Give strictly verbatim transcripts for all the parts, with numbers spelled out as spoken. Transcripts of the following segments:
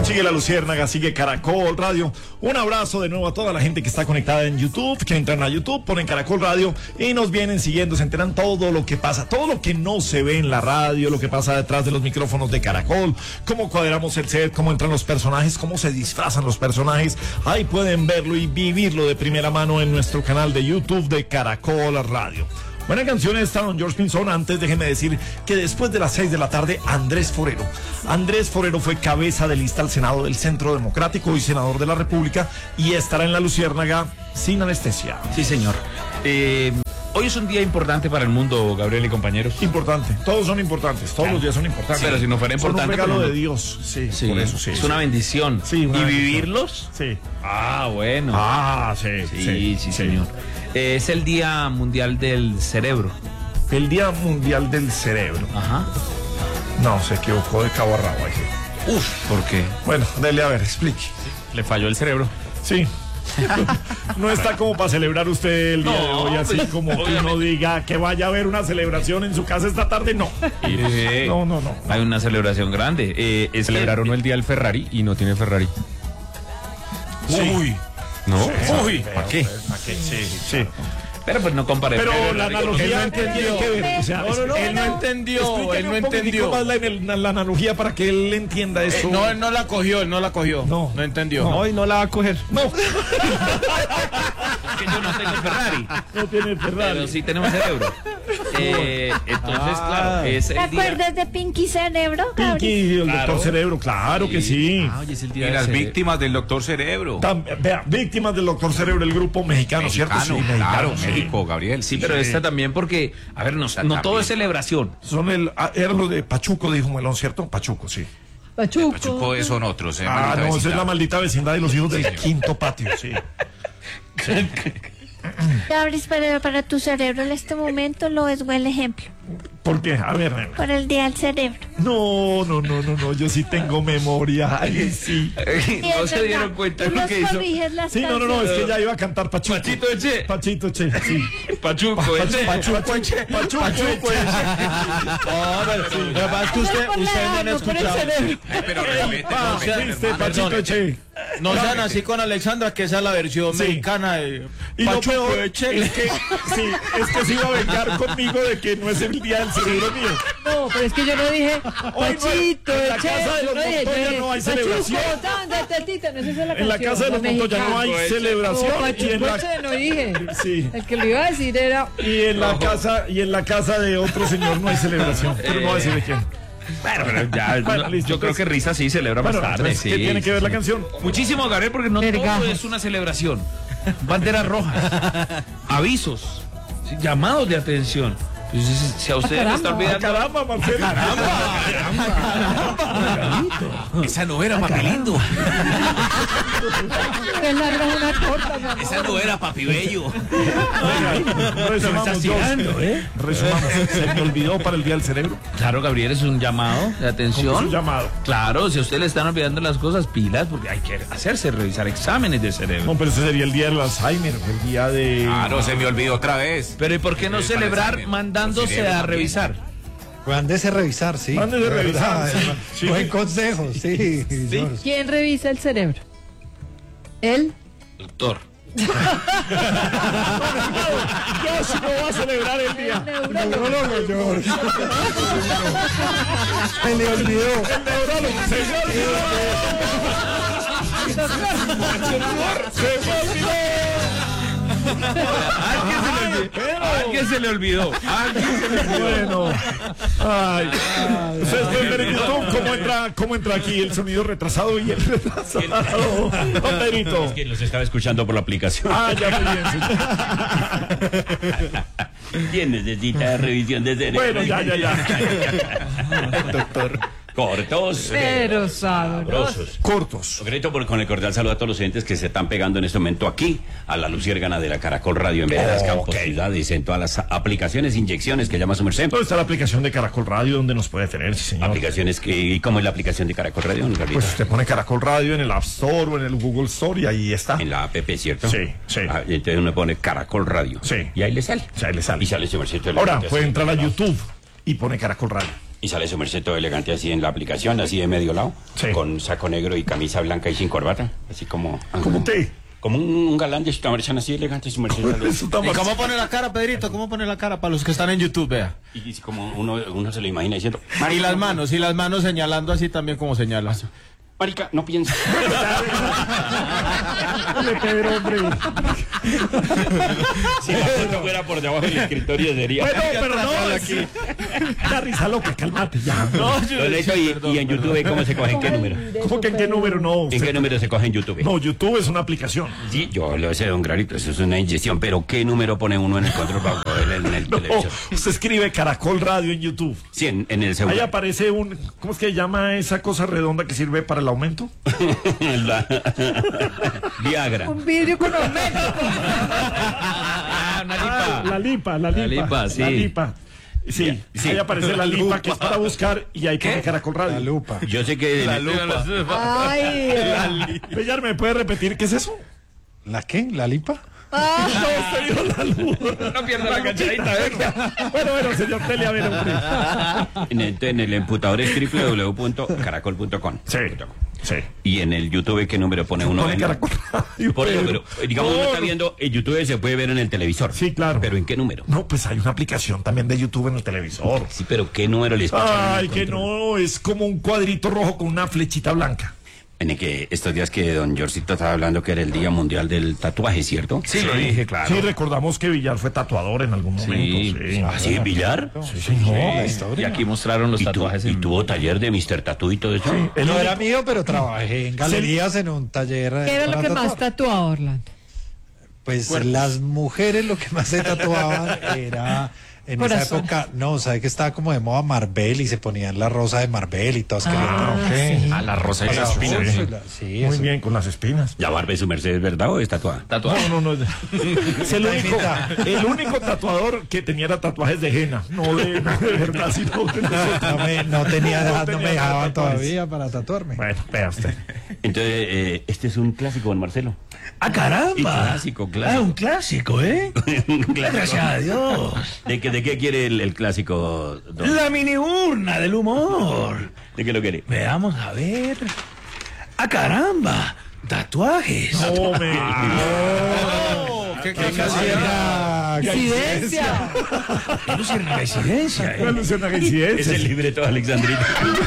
Sigue La Luciérnaga, sigue Caracol Radio. Un abrazo de nuevo a toda la gente que está conectada en YouTube, que entran a YouTube, ponen Caracol Radio y nos vienen siguiendo, se enteran todo lo que pasa, todo lo que no se ve en la radio, lo que pasa detrás de los micrófonos de Caracol, cómo cuadramos el set, cómo entran los personajes, cómo se disfrazan los personajes. Ahí pueden verlo y vivirlo de primera mano en nuestro canal de YouTube de Caracol Radio. Buena canción esta, don George Pinzón. Antes déjeme decir que después de las seis de la tarde, Andrés Forero. Andrés Forero fue cabeza de lista al Senado del Centro Democrático y senador de la República y estará en La Luciérnaga sin anestesia. Sí, señor. Eh, hoy es un día importante para el mundo, Gabriel y compañeros. Importante. Todos son importantes. Todos los días son importantes. Sí, pero si no fuera importante... Son un regalo no... de Dios. Sí, sí, por eso sí. Es sí. una bendición. Sí, una ¿Y bendición. vivirlos? Sí. Ah, bueno. Ah, sí. Sí, sí, sí, sí, señor. Eh, es el Día Mundial del Cerebro. El Día Mundial del Cerebro. Ajá. No, se equivocó de cabo a rabo ahí. Uf, ¿por qué? Bueno, dele a ver, explique. Le falló el cerebro. Sí. No está como para celebrar usted el día No, de hoy, así pues, como que uno diga que vaya a haber una celebración en su casa esta tarde, no. Eh, No, no, no. Hay una celebración grande. Eh, es Celebraron que, el día del Ferrari y no tiene Ferrari. Uy. ¿No? Uy, ¿Para qué? ¿Para qué? Sí, sí. Pero pues no comparé. Pero la analogía él no tiene entendió. que ver. O sea, No, no, no, él él no entendió, explíqueme él no un poquitico entendió. más la, la, la analogía para que él entienda eso. Eh, no, él no la cogió, él no la cogió. No. No entendió. No. Hoy no la va a coger. No, que yo no tengo Ferrari. no tiene Ferrari. Pero sí tenemos cerebro. Eh, entonces, Ah. claro, es ¿Te el día. acuerdas de Pinky Cerebro, Pinky Gabriel? y el Claro. doctor Cerebro, claro que sí. Ah, oye, es el Y día del las cerebro. víctimas del doctor Cerebro. Tam- vea, víctimas del doctor Cerebro, el grupo mexicano, ¿cierto? Mexicano, Sí, claro, mexicano, sí. México, Gabriel. Sí, pero esta también porque, a ver, no, no todo es celebración. Son el, ah, era lo de Pachuco, dijo Melón, ¿cierto? Pachuco, sí. Pachuco. Pachuco son otros, eh, Ah, maldita no, esa es vecindad. la maldita vecindad y los hijos del quinto patio, sí. Gabriel, pero para tu cerebro en este momento lo es buen ejemplo. ¿Por qué? A ver, nena. Por el día del cerebro. No, no, no, no, no, yo sí tengo memoria. Ay, sí. Sí, no es se verdad. dieron cuenta Tú de lo los que hizo. corriges las Sí, no, no, no, es que ya iba a cantar Pachuco. Pachito Eche. Pachito Che, sí. Pachuco, ese. Pachuco Eche. Pachuco Eche. No, pero sí. Lo que pasa es que usted, usted no han escuchado. Eh, pero respete, Ah, respete, viste, hermano. Pachito Eche. No sean así con Alexandra, que esa es la versión Sí. mexicana de Y lo Pachuco peor de es Che. que, sí, es que se iba a vengar conmigo de que no es el día del cerebro mío. No, pero es que yo no dije Hoy no- Pachito, en la Eche, casa de los yo no dije, Montoya yo dije, no hay Pachuco, celebración. tan de tetita, no, esa es la En la canción, casa de los Montoya no hay mexicana. celebración. No, Y en Pachuco, la, Eche, no dije. sí. El que lo iba a decir era... Y en la casa, y en la casa de otro señor no hay celebración. Pero no voy a decir de quién. Bueno, pero ya, Bueno, no, listo, yo creo pues. que Risa sí celebra Bueno, más tarde. entonces, ¿qué Sí, tiene que ver sí, la sí. canción? Muchísimo, Gabriel, porque no Vergajo. todo es una celebración. Banderas rojas, avisos, sí, llamados de atención. Entonces, si a usted le está Ah, olvidando... caramba, Marcelo. Esa no era Papilindo. Es larga una corta, mi amor. Esa no era Papi Bello. Oiga, resumamos, tirando, Dios. ¿eh? Resumamos. Se me olvidó para el día del cerebro. Claro, Gabriel, es un llamado de Es atención. un llamado. Claro, si a usted le están olvidando las cosas, pilas, porque hay que hacerse, revisar exámenes de cerebro. No, pero ese sería el día del Alzheimer, el día de... Ah, no, se me olvidó otra vez. Pero ¿y por qué no Sí, para celebrar examen. mandándose Cerebro a también. revisar? Mándese a revisar, sí. Mándese a De revisar, verdad, sí. eh, Sí. Buen consejo, sí. George. ¿Quién revisa el cerebro? ¿Él? Doctor. Yo sí no voy a celebrar el día. El neurólogo. Neurólogo, George. Se le olvidó. El neurólogo. Se me olvidó. Se me olvidó. ¿A quién se le olvidó? ¿A quién se le olvidó? Bueno. Ay. Ustedes pueden ver en YouTube cómo entra, cómo entra aquí el sonido retrasado y el retrasado. Don Pedrito. Que los estaba escuchando por la aplicación. Ah, ya muy bien. Sí. ¿Quién necesita revisión de cerebro? Bueno, ya, ya, ya. Doctor. Cortos. Pero sabroso. Sabrosos. Cortos. Concreto por, con el cordial saludo a todos los oyentes que se están pegando en este momento aquí a la Luciérnaga de la Caracol Radio en Veredas, Campos, Ciudades, en todas las aplicaciones, inyecciones que llama su merced. ¿Dónde está la aplicación de Caracol Radio donde nos puede tener, sí, señor? Aplicaciones que, ¿y cómo es la aplicación de Caracol Radio, don Gabriel? Pues usted pone Caracol Radio en el App Store o en el Google Store y ahí está. En la app, ¿cierto? Sí, sí. Ah, y entonces uno pone Caracol Radio. Sí. Y ahí le sale. O sea, ahí le sale. Y sale su merced. Ahora puede entrar a YouTube y pone Caracol Radio. Y sale su merced todo elegante así en la aplicación, así de medio lado, Sí. con saco negro y camisa blanca y sin corbata, así como... ¿Cómo usted? Como un, un galán de su merced así elegante, su merced. sale- Eso está ¿Y mal. cómo pone la cara, Pedrito? ¿Cómo pone la cara para los que están en YouTube, vea? Y es como uno, uno se lo imagina diciendo... Y las manos, y las manos señalando así también como señalas. Marica, no piensa. Dale, Pedro, hombre. Si la foto fuera por debajo del escritorio sería... Bueno, pero no, aquí. Ya risa loca, calmate, ya. No, Lo lecho y, y en YouTube, ¿cómo se coge? ¿En qué número? ¿Cómo que en qué número no? ¿En Usted- qué número se coge en YouTube? No, YouTube es una aplicación. Sí, yo lo sé, don Granito, eso es una inyección, pero ¿qué número pone uno en el control para coger en el No, televisor? usted escribe Caracol Radio en YouTube. Sí, en, en el Ahí celular. aparece un, ¿cómo es que se llama esa cosa redonda que sirve para el aumento? La- Viagra. Un vidrio con aumento. Ah, una lipa. La lipa, la lipa. lipa, sí. La lipa. Sí, Sí. ahí aparece la lipa que es para buscar y ahí pone Caracol Radio. La lupa. Yo sé que... La lupa. Ay. Bellar, ¿me puede repetir qué es eso? ¿La qué? ¿La lipa? Ah, No, usted dijo la luz. No pierda la cachadita, venga. Bueno, bueno, señor Tele, a ver, hombre. En el, en el emputador es doble u doble u doble u punto caracol punto com. Sí, sí. Y en el YouTube, ¿qué número pone uno? Pone en- Caracol Radio. Por eso, Pedro. pero digamos, uno está viendo, el YouTube se puede ver en el televisor. Sí, claro. ¿Pero en qué número? No, pues hay una aplicación también de YouTube en el televisor. Sí, pero ¿qué número le escuchan? Ay, que no, es como un cuadrito rojo con una flechita blanca. En el que estos días que don Georgito estaba hablando que era el Día Mundial del Tatuaje, ¿cierto? Sí, lo dije, claro. Sí, recordamos que Villar fue tatuador en algún momento. Sí, ¿Ah, sí, Villar? Sí, señor. La Y historia. aquí mostraron los ¿Y, tu- tatuajes y en... tuvo taller de mister Tatú y todo eso? El No único- era mío, pero trabajé en galerías en un taller. eh, ¿qué era lo para que más tatuar. tatuaba, Orlando? Pues las mujeres lo que más se tatuaban era en esa Corazón. época, no, sabe que estaba como de moda Marvel y se ponían la rosa de Marvel y todas querían Ah, tener- sí. Ah, la rosa y O sea, las espinas. sí, sí. la- sí, Muy eso. bien, con las espinas. ¿La barba de su merced es verdad o es tatuada? Tatuaje. No, no, no. Es el único, el único tatuador que tenía tatuajes de henna. No de, no de verdad, sino de nosotros. No, me- no tenía edad, no, tenía me dejaban tatuajes. todavía para tatuarme. Bueno, vea usted. Entonces, eh, este es un clásico, don Marcelo. ¡Ah, Y caramba! clásico, Ah, clásico. un clásico, ¿eh? Un clásico. Gracias a Dios. ¿De qué, de qué quiere el, el clásico, don? La mini urna del humor. ¿De qué lo quiere? Veamos, a ver. ¡Ah, caramba! Tatuajes. No, me. ¿Qué, qué, Qué casualidad. Coincidencia. No es residencia, No ¿eh? alusión a Es coincidencias. el libreto de Alexandrita.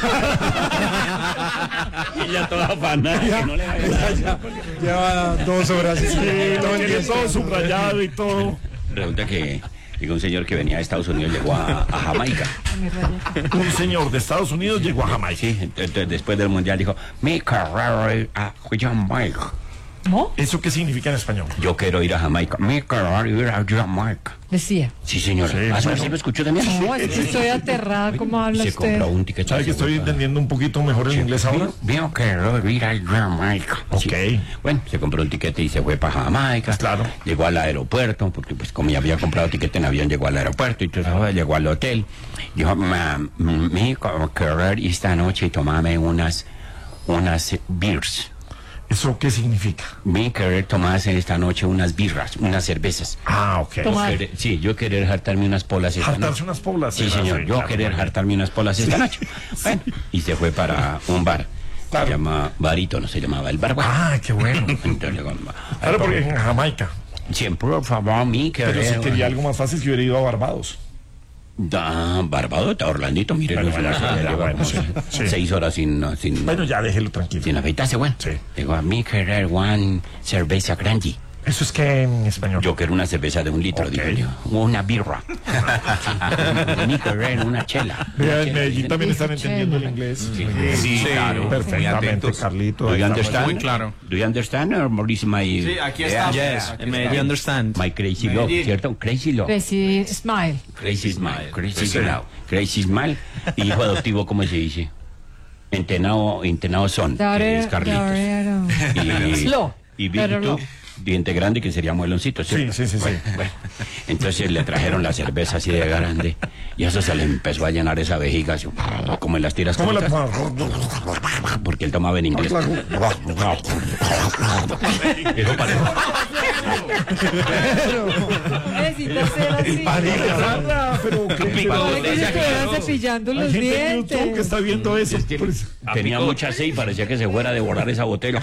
Y ya toda afanada, que no le vaya. Lleva dos horas y Sí, todo lo el tiene día. todo subrayado y todo. Resulta que llegó un señor que venía de Estados Unidos, llegó a, a Jamaica. Un señor de Estados Unidos llegó a Jamaica. Sí, entonces después del mundial dijo, mi carrera es a Jamaica. ¿No? ¿Eso qué significa en español? Yo quiero ir a Jamaica. Mi carrera ir a Jamaica. Decía. Sí, señora. Sí, ¿Ah, bueno. ¿sí lo escuchó también? No, es que estoy aterrada. ¿Cómo habla Se usted? compró un ticket. ¿Sabe que estoy entendiendo un poquito mejor el inglés ahora? Yo quiero ir a Jamaica. Ok. Sí. Bueno, se compró un tiquete y se fue para Jamaica. Claro. Llegó al aeropuerto, porque pues como ya había comprado tiquete en avión, llegó al aeropuerto y entonces ah, llegó al hotel. Dijo, "Ma- mi querer esta noche tomarme unas, unas beers. ¿Eso qué significa? Mi querer tomarse esta noche unas birras, unas cervezas. Ah, ok. Toma. Querer- sí, yo querer hartarme unas polas esta Hartarse noche. unas poblas. Sí, señor, yo claro, querer muy bien. hartarme unas polas esta noche. Bueno, y se fue para un bar. Claro. Se llama Barítono, se llamaba el bar. Bueno, Ah, qué bueno. entonces le digo, Claro, porque en Jamaica. siempre, por favor, mi Pero si querer. quería algo más fácil, que hubiera ido a Barbados. Da, Barbadota, Orlandito, mire, Bueno, no, ya, ya, ya, lleva bueno, como sí, sí. seis horas sin, no, sin, Bueno, ya déjelo tranquilo. sin afeitarse, bueno. Sí. Digo, a mi querer one cerveza grande. Eso es que en español. Yo quiero una cerveza de un litro, Ok. digo yo. Una birra. Mi querer una chela. Vea, en Chela, Medellín dicen. también están entendiendo el inglés. Sí, Sí, claro. Muy Perfectamente, atentos. Carlito. Do ahí you estamos. understand? Muy claro. Do you understand or is my... Sí, aquí está. Yes, en Medellín understand. My crazy love, ¿cierto? Crazy love. Crazy Smile. Crazy smile. Crazy smile. Crazy smile. Y hijo adoptivo, ¿cómo se dice? Entenado, entenado son, que es Carlitos. Y, Slow, y pero Vito, no. diente grande, que sería mueloncito, Sí, ¿cierto? sí, sí, sí. Bueno, entonces le trajeron la cerveza así de grande y eso se le empezó a llenar esa vejiga, así, como en las tiras ¿Cómo la cómicas. porque él tomaba en inglés. Eso parece. Necesita ser así. Sandra, pero que- Pico pero- Parece que se estuviera cepillando hay los gente en YouTube que dientes. está viendo eso. Es que Pues, tenía mucha sed y parecía que se fuera a devorar esa botella.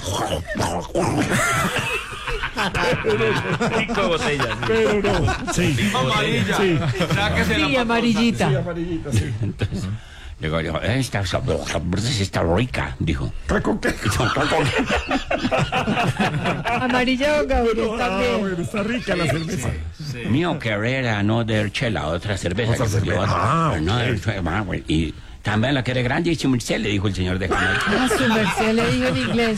Cinco botellas. pero no. Sí. Amarilla. Sí. Sí, amarillita. Sí, amarillita, sí. Entonces, llegó y dijo, esta está rica, dijo. ¿Con qué? Amarilla o Gabriel Ah, también. bueno, está rica la cerveza. Mío querer another chela, otra cerveza. Otra que pues, cerveza. yo, Ah, another ok. chela, güey, y también la quiere grande y su merced, le dijo el señor de Jamaica. Ah, su merced le dijo en inglés.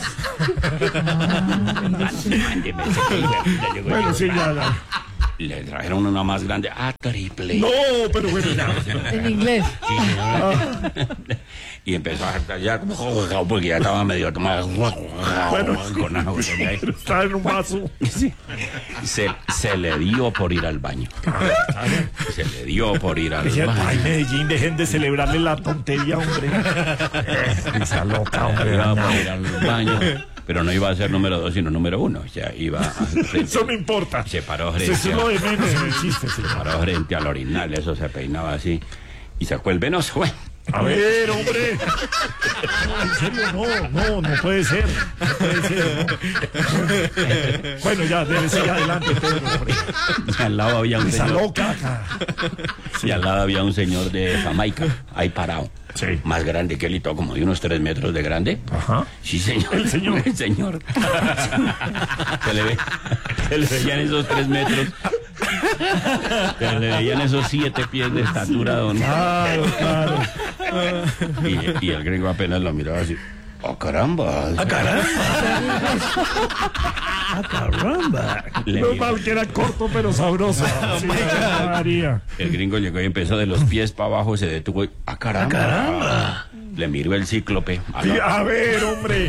Mándeme ese que ya llegó Bueno, el- sí, ya, ya. Le trajeron una más grande, a triple. No, pero bueno, ya. En inglés. Y empezó a ya porque ya estaba medio tomado con agua. Pero está en un vaso. Sí. Se, se le dio por ir al baño. Se le dio por ir al Decían, ay, baño. Medellín, dejen de celebrarle la tontería, hombre. Esa loca, hombre. Iba por ir al baño. Pero no iba a ser número dos, sino número uno. O sea, iba a- Eso no importa. Se paró Eso frente, es lo de menos en el chiste, sí. se paró frente al orinal, eso se peinaba así. Y sacó el venoso. Bueno, A ver, hombre. No, en serio, no, no, no puede ser. No puede ser, no. Bueno, ya, debe seguir adelante, Pedro, hombre. y al lado había un Esa señor. loca acá. Y al lado había un señor de Jamaica, ahí parado. Sí. Más grande que él y todo, como de unos tres metros de grande. Ajá. Sí, señor. El señor. El señor. Se le, ve, se le veían esos tres metros. Se le veían esos siete pies de estatura, don. Claro, claro. Y, y el gringo apenas lo miraba así. ¡Oh, caramba! ¡Ah, caramba! ¡Ah, caramba! Le No miró. mal que era corto, pero sabroso. Sí, María. El gringo llegó y empezó de los pies para abajo, se detuvo y ¡ah, caramba! Le miró el cíclope. a Sí, la- a ver, hombre.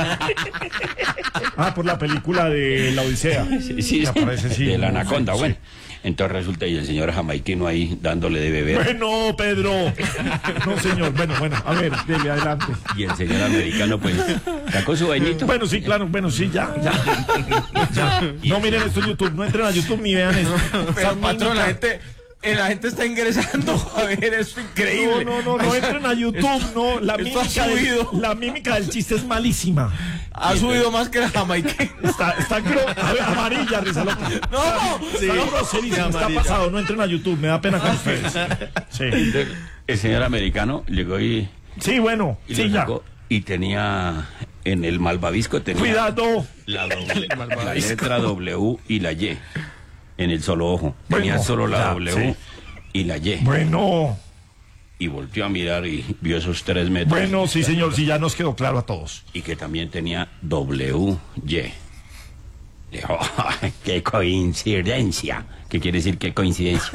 Ah, por la película de La Odisea. Sí, sí, Me parece, sí. de la anaconda, Sí, sí. bueno. Entonces resulta y el señor jamaiquino ahí dándole de beber. Bueno, Pedro. No, señor. Bueno, bueno, a ver, dele adelante. Y el señor americano pues sacó su bañito. Bueno, sí, claro, bueno, sí, ya, ya. Ya. No miren esto en YouTube, no entren a YouTube ni vean esto. Pero, patrón, la gente, eh, la gente está ingresando a ver, es No, increíble. no, no, no entren a YouTube, no. La esto ha mímica, del, subido. la mímica del chiste es malísima. Ha subido más que la jamaiquina. Está, está gro- a ver, amarilla, risa loca. No, Sí, está groserísimo, está pasado. No entren a YouTube, me da pena con ustedes. Sí, El señor americano llegó y, sí, bueno, y sí, lo ya. sacó y tenía en el malvavisco tenía Cuidado. la, doble- la letra W y la Y en el solo ojo. Tenía Bueno, solo la ya, W sí. y la Y. Bueno, Y volteó a mirar y vio esos tres metros. bueno, sí, señor, sí, ya nos quedó claro a todos. Y que también tenía W Y. Dijo, "Ay, qué coincidencia. ¿Qué quiere decir qué coincidencia?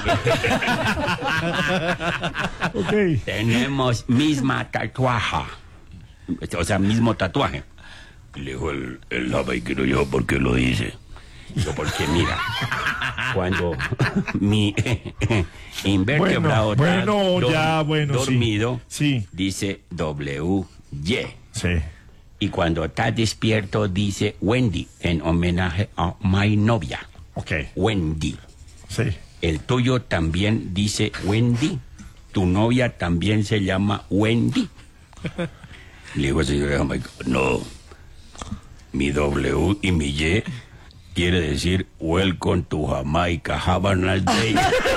Ok. Tenemos misma tatuaje. O sea, mismo tatuaje. Le dijo el, el jamaiquino, yo, ¿por qué lo dice? Yo, porque mira, cuando mi invertebrado Bueno, está bueno, dor- ya, bueno, sí. dormido, Sí. dice W Y. Sí. Y cuando está despierto dice Wendy, en homenaje a mi novia. Ok. Wendy. Sí. El tuyo también dice Wendy. Tu novia también se llama Wendy. Le digo al señor de Jamaica, no. Mi W y mi Y quiere decir Welcome to Jamaica. Have a nice day.